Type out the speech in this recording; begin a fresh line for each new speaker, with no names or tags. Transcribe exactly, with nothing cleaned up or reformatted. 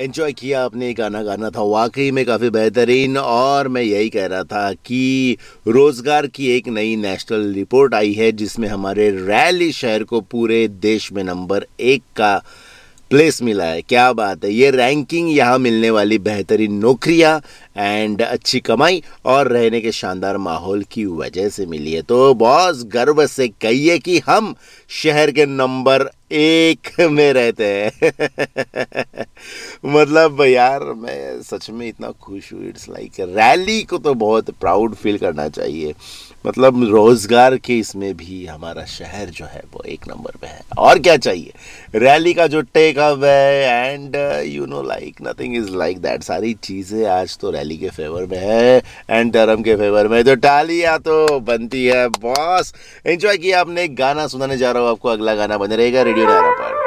Enjoy किया आपने, ये गाना गाना था वाकई में काफ़ी बेहतरीन। और मैं यही कह रहा था कि रोज़गार की एक नई नेशनल रिपोर्ट आई है जिसमें हमारे रैली शहर को पूरे देश में नंबर एक का प्लेस मिला है। क्या बात है, ये रैंकिंग यहाँ मिलने वाली बेहतरीन नौकरियाँ एंड अच्छी कमाई और रहने के शानदार माहौल की वजह से मिली है। तो बहुत गर्व से कहिए कि हम शहर के नंबर एक में रहते हैं। मतलब यार मैं सच में इतना खुश हूँ। इट्स लाइक रैली को तो बहुत प्राउड फील करना चाहिए। मतलब रोजगार के इसमें भी हमारा शहर जो है वो एक नंबर पे है। और क्या चाहिए, रैली का जो टेक अप है and you know like nothing is like that. सारी चीज़ें आज तो रैली के फेवर में है एंड धर्म के फेवर में, तो टालियाँ तो बनती है बॉस। एंजॉय किया आपने। गाना सुनाने जा रहा हूँ आपको, अगला गाना बने रहेगा रेडियो नारा पर।